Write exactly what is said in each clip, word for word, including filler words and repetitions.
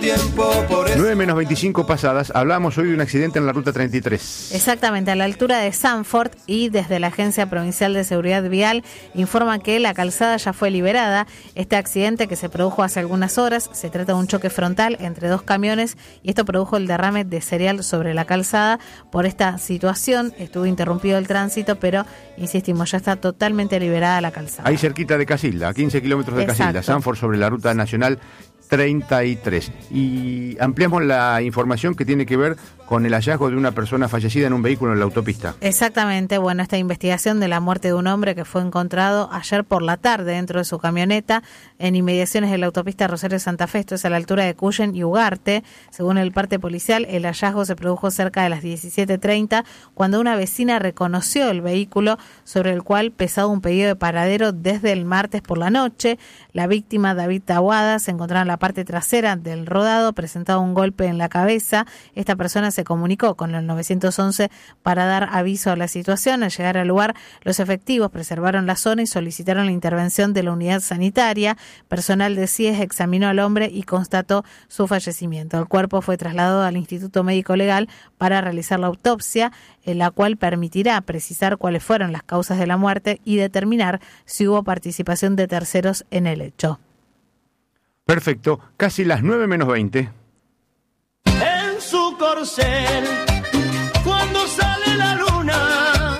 tiempo por eso. nueve menos veinticinco pasadas, hablamos hoy de un accidente en la ruta treinta y tres. Exactamente, a la altura de Sanford, y desde la Agencia Provincial de Seguridad Vial informan que la calzada ya fue liberada. Este accidente, que se produjo hace algunas horas, se trata de un choque frontal entre dos camiones y esto produjo el derrame de cereal sobre la calzada. Por esta situación estuvo interrumpido el tránsito, pero insistimos, ya está totalmente liberada la calzada. Ahí cerquita de Casilda, a quince kilómetros de Exacto. Casilda, Sanford, sobre la ruta nacional treinta y tres. Y ampliamos la información que tiene que ver con el hallazgo de una persona fallecida en un vehículo en la autopista. Exactamente, bueno, esta investigación de la muerte de un hombre que fue encontrado ayer por la tarde dentro de su camioneta en inmediaciones de la autopista Rosario Santa Fe, esto es a la altura de Cuyen y Ugarte. Según el parte policial, el hallazgo se produjo cerca de las diecisiete treinta, cuando una vecina reconoció el vehículo sobre el cual pesaba un pedido de paradero desde el martes por la noche. La víctima, David Tahuada, se encontraba en la parte trasera del rodado, presentaba un golpe en la cabeza. Esta persona se comunicó con el nueve once para dar aviso a la situación. Al llegar al lugar, los efectivos preservaron la zona y solicitaron la intervención de la unidad sanitaria. Personal de C I E S examinó al hombre y constató su fallecimiento. El cuerpo fue trasladado al Instituto Médico Legal para realizar la autopsia, en la cual permitirá precisar cuáles fueron las causas de la muerte y determinar si hubo participación de terceros en el hecho. Perfecto, casi las nueve menos veinte. En su corcel, cuando sale la luna.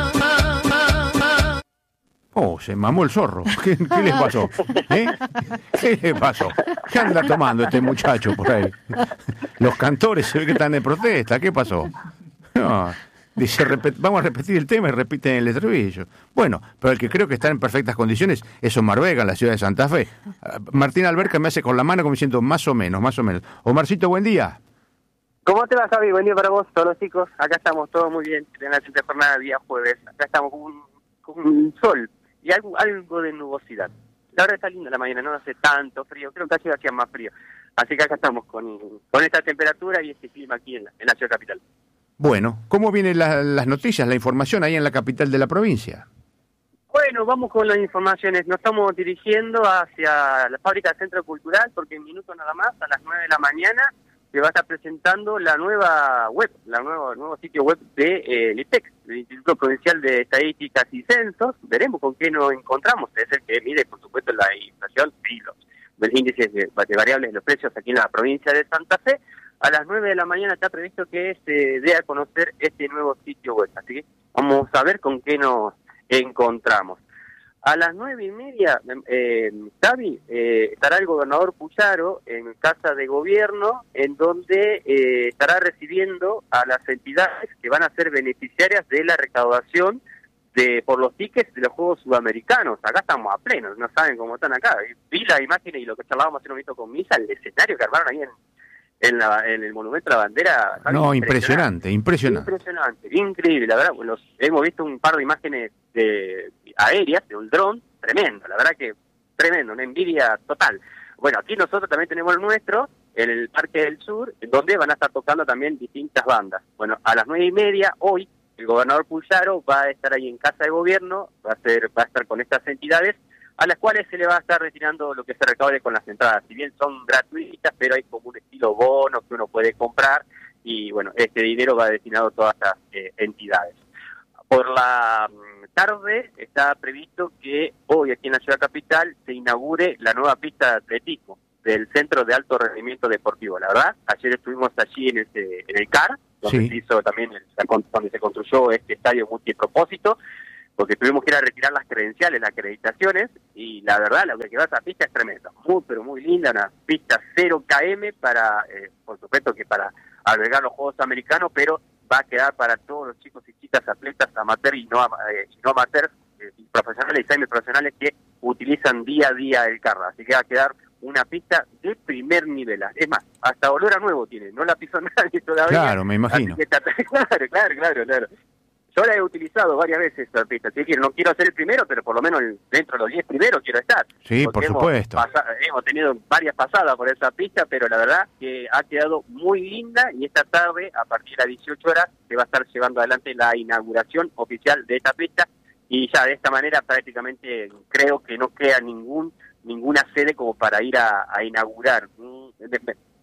Oh, se mamó el zorro. ¿Qué, qué les pasó? ¿Eh? ¿Qué les pasó? ¿Qué anda tomando este muchacho por ahí? Los cantores se ve que están de protesta. ¿Qué pasó? No. Dice, repet- vamos a repetir el tema y repiten el estribillo. Bueno, pero el que creo que está en perfectas condiciones es Omar Vega, en la ciudad de Santa Fe. Uh, Martín Alberca me hace con la mano como diciendo más o menos, más o menos. Omarcito, buen día. ¿Cómo te va, Javi? Buen día para vos, todos los chicos. Acá estamos todos muy bien. En la siguiente jornada, día jueves. Acá estamos con un, con un sol y algo, algo de nubosidad. La verdad está linda la mañana, no hace tanto frío. Creo que ayer hacía más frío. Así que acá estamos con, con esta temperatura y este clima aquí en la, en la ciudad capital. Bueno, ¿cómo vienen la, las noticias, la información ahí en la capital de la provincia? Bueno, vamos con las informaciones. Nos estamos dirigiendo hacia la fábrica Centro Cultural porque en minutos nada más, a las nueve de la mañana, se va a estar presentando la nueva web, la nueva, el nuevo sitio web de eh, el IPEC, el Instituto Provincial de Estadísticas y Censos. Veremos con qué nos encontramos. Es el que mide, por supuesto, la inflación y los, los índices de, de variables de los precios aquí en la provincia de Santa Fe. A las nueve de la mañana está previsto que se dé a conocer este nuevo sitio web. Así que vamos a ver con qué nos encontramos. A las nueve y media, eh, Xavi, eh, estará el gobernador Puyaro en Casa de Gobierno, en donde eh, estará recibiendo a las entidades que van a ser beneficiarias de la recaudación de por los tickets de los Juegos Sudamericanos. Acá estamos a pleno, no saben cómo están acá. Vi las imágenes y lo que charlábamos hace un momento con Misa, el escenario que armaron ahí en En, la, en el Monumento a la Bandera. No, impresionante, impresionante. Impresionante, increíble, la verdad. Los, hemos visto un par de imágenes de aéreas, de un dron, tremendo, la verdad que tremendo, una envidia total. Bueno, aquí nosotros también tenemos el nuestro, en el Parque del Sur, donde van a estar tocando también distintas bandas. Bueno, a las nueve y media, hoy, el gobernador Puyaro va a estar ahí en Casa de Gobierno, va a, ser, va a estar con estas entidades, a las cuales se le va a estar retirando lo que se recaude con las entradas. Si bien son gratuitas, pero hay como un estilo bono que uno puede comprar y bueno, este dinero va destinado a todas estas eh, entidades. Por la tarde está previsto que hoy aquí en la ciudad capital se inaugure la nueva pista de atletismo del Centro de Alto Rendimiento Deportivo. La verdad, ayer estuvimos allí en, este, en el C A R, donde Sí. se hizo también, el, donde se construyó este estadio multipropósito, porque tuvimos que ir a retirar las credenciales, las acreditaciones, y la verdad, lo que queda esa pista es tremenda, muy, pero muy linda, una pista cero kilómetros para, eh, por supuesto que para albergar los Juegos Americanos, pero va a quedar para todos los chicos y chicas atletas amateur y no, eh, y no amateur, eh, profesionales y semiprofesionales que utilizan día a día el carro, así que va a quedar una pista de primer nivel. Es más, hasta olor a nuevo tiene, no la pisó nadie todavía. Claro, me imagino. Así que está, claro, claro, claro, claro. Yo la he utilizado varias veces esta pista, así que no quiero ser el primero, pero por lo menos dentro de los diez primeros quiero estar. Sí, por hemos supuesto. Pasa, hemos tenido varias pasadas por esa pista, pero la verdad que ha quedado muy linda y esta tarde, a partir de las dieciocho horas, se va a estar llevando adelante la inauguración oficial de esta pista y ya de esta manera prácticamente creo que no queda ningún ninguna sede como para ir a, a inaugurar.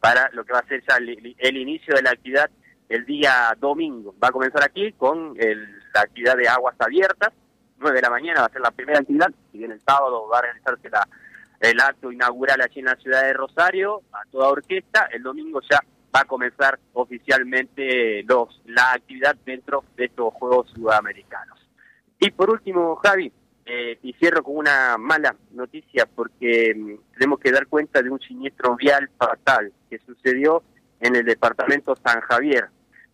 para lo que va a ser ya el, el inicio de la actividad el día domingo. Va a comenzar aquí con el, la actividad de aguas abiertas, nueve de la mañana va a ser la primera actividad, si bien el sábado va a realizarse la, el acto inaugural aquí en la ciudad de Rosario, a toda orquesta, el domingo ya va a comenzar oficialmente los la actividad dentro de estos Juegos Sudamericanos. Y por último, Javi, eh, y cierro con una mala noticia porque mm, tenemos que dar cuenta de un siniestro vial fatal que sucedió en el departamento San Javier,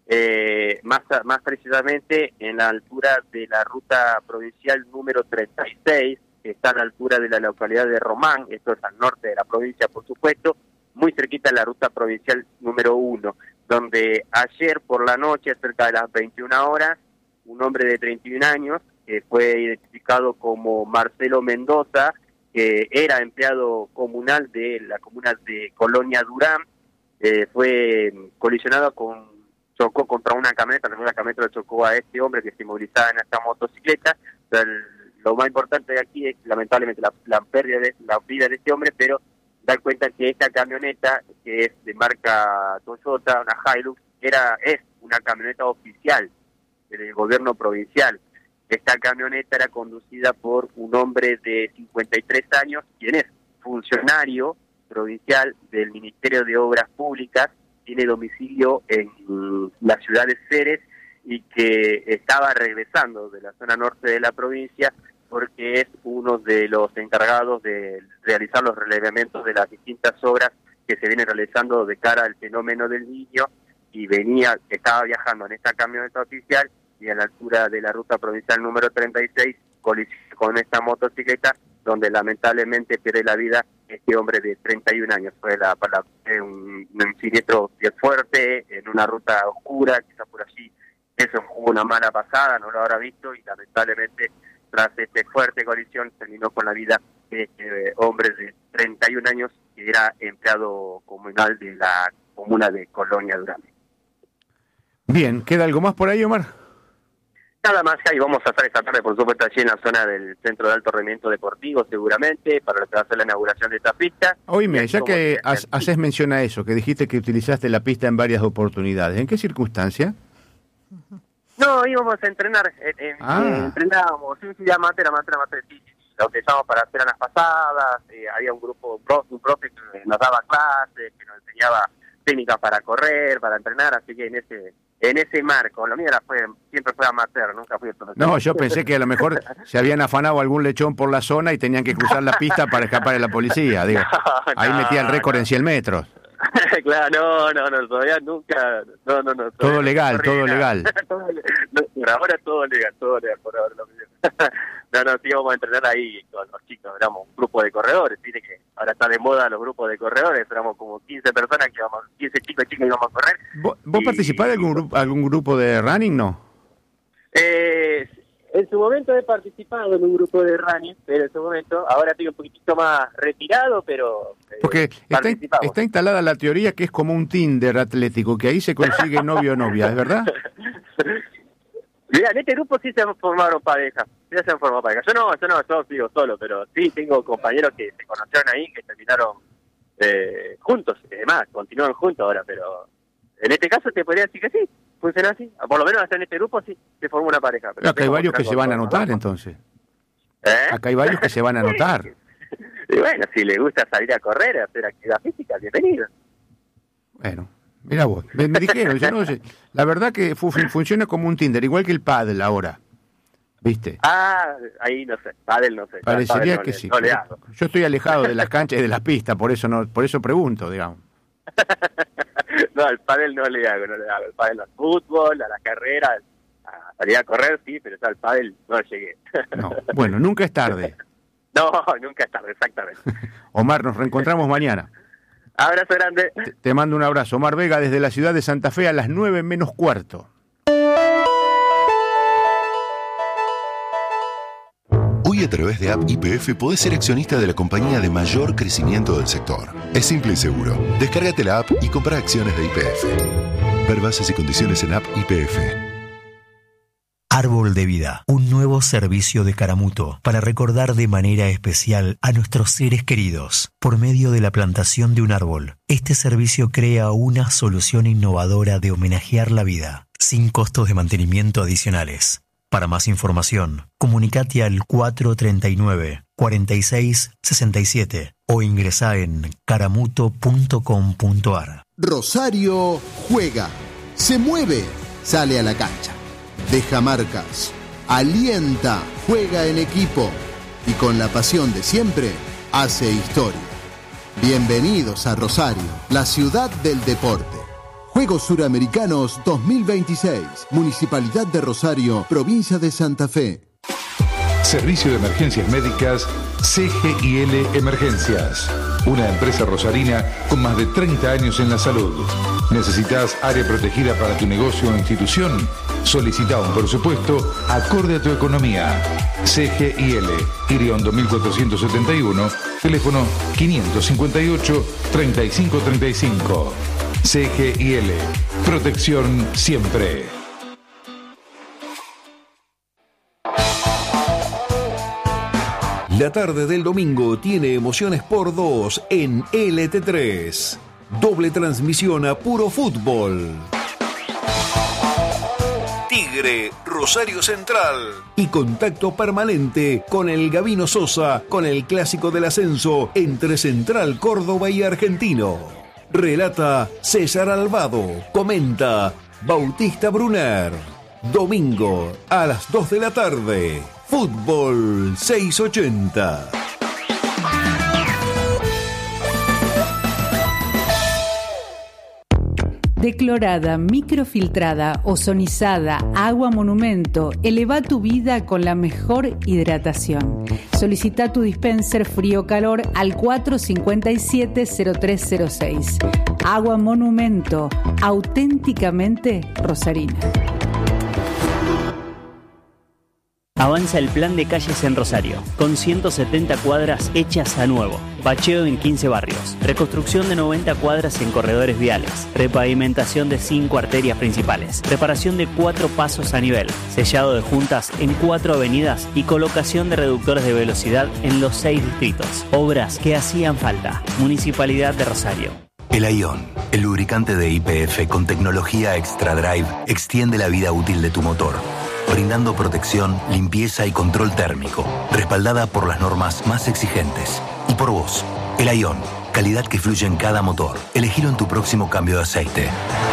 eh, más, más precisamente en la altura de la ruta provincial número treinta y seis, que está a la altura de la localidad de Román, esto es al norte de la provincia, por supuesto, muy cerquita de la ruta provincial número uno, donde ayer por la noche, cerca de las veintiuna horas, un hombre de treinta y un años, que fue identificado como Marcelo Mendoza, que era empleado comunal de la comuna de Colonia Durán, eh, fue colisionado con, chocó contra una camioneta, la camioneta lo chocó a este hombre que se movilizaba en esta motocicleta. O sea, el, lo más importante de aquí es lamentablemente la, la pérdida de la vida de este hombre, pero dar cuenta que esta camioneta, que es de marca Toyota, una Hilux, era es una camioneta oficial del gobierno provincial. Esta camioneta era conducida por un hombre de cincuenta y tres años, quien es funcionario provincial del Ministerio de Obras Públicas, tiene domicilio en la ciudad de Ceres y que estaba regresando de la zona norte de la provincia porque es uno de los encargados de realizar los relevamientos de las distintas obras que se vienen realizando de cara al fenómeno del Niño, y venía, estaba viajando en esta camioneta oficial y a la altura de la ruta provincial número treinta y seis colisionó con esta motocicleta, donde lamentablemente pierde la vida este hombre de treinta y un años. Fue la, la, un, un siniestro bien fuerte, en una ruta oscura, quizás por allí eso jugó una mala pasada, no lo habrá visto, y lamentablemente tras esta fuerte colisión terminó con la vida de este hombre de treinta y un años, que era empleado comunal de la comuna de Colonia Durán. Bien, ¿queda algo más por ahí, Omar? Nada más, y vamos a estar esta tarde, por supuesto, allí en la zona del Centro de Alto Rendimiento Deportivo, seguramente, para lo que va a ser la inauguración de esta pista. Oíme, ya que ha, haces mención a eso, que dijiste que utilizaste la pista en varias oportunidades, ¿en qué circunstancia? No, íbamos a entrenar, eh, eh, ah. eh, entrenábamos, sí, sí, amateur, amateur, amateur, sí, sí, lo utilizamos para hacer las pasadas, eh, había un grupo, un profe, un profe que nos daba clases, que nos enseñaba técnicas para correr, para entrenar, así que en ese en ese marco, lo mío era fue, siempre fue amateur, nunca fui profesional. No, yo pensé que a lo mejor se habían afanado algún lechón por la zona y tenían que cruzar la pista para escapar de la policía, digo, no, ahí no, metía el récord no. en cien metros. Claro, no, no, no, todavía nunca, no, no, no. Todo legal, todo legal. todo legal. No, por ahora todo legal, todo legal, por ahora lo mismo. No, no, sí, vamos a entrenar ahí con los chicos, éramos un grupo de corredores, viste que ahora está de moda los grupos de corredores, éramos como quince personas que íbamos, quince chicos y chicas que íbamos a correr. ¿Vos, vos y, participás de algún grupo, algún grupo de running, no? Eh, en su momento he participado en un grupo de running, pero en su momento, ahora estoy un poquitito más retirado, pero eh, porque está, está instalada la teoría que es como un Tinder atlético, que ahí se consigue novio o novia, ¿es verdad? Mira, en este grupo sí se formaron parejas, sí se han formado parejas. Yo no, yo no, yo sigo solo, pero sí tengo compañeros que se conocieron ahí, que terminaron eh, juntos y demás, continúan juntos ahora, pero en este caso te podría decir que sí, funciona así. Por lo menos hasta en este grupo sí se formó una pareja. Pero acá hay varios que se van a anotar, entonces. ¿Eh? Acá hay varios que se van a anotar. Y bueno, si le gusta salir a correr, a hacer actividad física, bienvenido. Bueno. Mirá vos, me, me dijeron, yo no sé, la verdad que fu, funciona como un Tinder, igual que el pádel ahora, ¿viste? Ah, ahí no sé, pádel no sé. Parecería no que le, sí. No le hago. Yo estoy alejado de las canchas y de las pistas, por eso no, por eso pregunto, digamos. No, al pádel no le hago, no le hago. El pádel al fútbol, a la carrera, a salir a correr, sí, pero ya al pádel no llegué. No, bueno, nunca es tarde. No, nunca es tarde, exactamente. Omar, nos reencontramos mañana. Abrazo grande. Te, te mando un abrazo. Omar Vega desde la ciudad de Santa Fe a las nueve menos cuarto. Hoy a través de App Y P F podés ser accionista de la compañía de mayor crecimiento del sector. Es simple y seguro. Descárgate la app y compra acciones de Y P F. Ver bases y condiciones en App Y P F. Árbol de Vida, un nuevo servicio de Caramuto para recordar de manera especial a nuestros seres queridos por medio de la plantación de un árbol. Este servicio crea una solución innovadora de homenajear la vida, sin costos de mantenimiento adicionales. Para más información, comunicate al cuatro treinta y nueve, cuarenta y seis, sesenta y siete o ingresá en caramuto punto com punto ar. Rosario juega, se mueve, sale a la cancha, deja marcas, alienta, juega en equipo y con la pasión de siempre hace historia. Bienvenidos a Rosario, la ciudad del deporte. Juegos Suramericanos dos mil veintiséis, Municipalidad de Rosario, Provincia de Santa Fe. Servicio de Emergencias Médicas C G I L Emergencias. Una empresa rosarina con más de treinta años en la salud. ¿Necesitas área protegida para tu negocio o institución? Solicita un presupuesto acorde a tu economía. C G I L, Iriondo mil cuatrocientos setenta y uno, teléfono quinientos cincuenta y ocho, treinta y cinco treinta y cinco. C G I L, protección siempre. La tarde del domingo tiene emociones por dos en L T tres. Doble transmisión a puro fútbol. Tigre, Rosario Central. Y contacto permanente con el Gabino Sosa con el clásico del ascenso entre Central Córdoba y Argentino. Relata César Albado. Comenta Bautista Brunner. Domingo a las dos de la tarde. Fútbol seiscientos ochenta. Declorada, microfiltrada, ozonizada, agua monumento, eleva tu vida con la mejor hidratación. Solicita tu dispenser frío-calor al cuatro cinco siete, cero tres cero seis. Agua monumento, auténticamente rosarina. Avanza el plan de calles en Rosario, con ciento setenta cuadras hechas a nuevo, bacheo en quince barrios, reconstrucción de noventa cuadras en corredores viales, repavimentación de cinco arterias principales, reparación de cuatro pasos a nivel, sellado de juntas en cuatro avenidas y colocación de reductores de velocidad en los seis distritos. Obras que hacían falta. Municipalidad de Rosario. El Aion, el lubricante de Y P F con tecnología Extra Drive, extiende la vida útil de tu motor, brindando protección, limpieza y control térmico, respaldada por las normas más exigentes. Y por vos, el Aion, calidad que fluye en cada motor. Elegilo en tu próximo cambio de aceite.